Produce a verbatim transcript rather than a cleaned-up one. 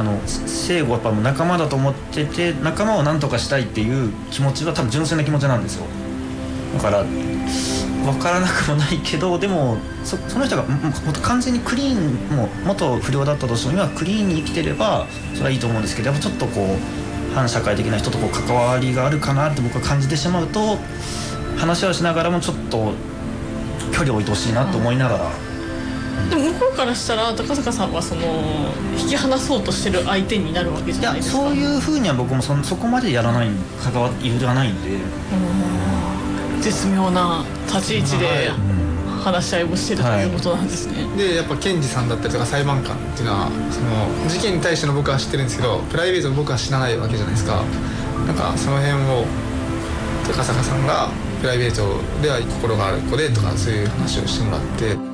あの聖子はやっぱ仲間だと思ってて、仲間を何とかしたいっていう気持ちは多分純粋な気持ちなんですよ。だから分からなくもないけど、でも そ, その人がもも完全にクリーン、もう元不良だったとしても今クリーンに生きてればそれはいいと思うんですけど、やっぱちょっとこう反社会的な人とこう関わりがあるかなって僕は感じてしまうと、話はしながらもちょっと距離を置いてほしいなと思いながら、 うん、でも向こうからしたら高坂さんはその引き離そうとしてる相手になるわけじゃないですか。 いやそういうふうには僕も そ, そこまでやらない関わりがないんで、 うん、絶妙な立ち位置で話し合いをしてるということなんですね、 はい、でやっぱ検事さんだったりとか裁判官っていうのはその事件に対しての僕は知ってるんですけど、プライベートの僕は知らないわけじゃないですか。なんかその辺を高坂さんがプライベートでは心がある子でとかそういう話をしてもらって。